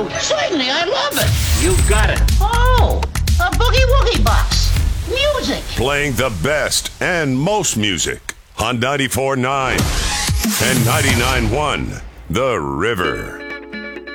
Oh, certainly, I love it. You got it. Oh, a boogie-woogie box. Music. Playing the best and most music on 94.9 and 99.1 The River.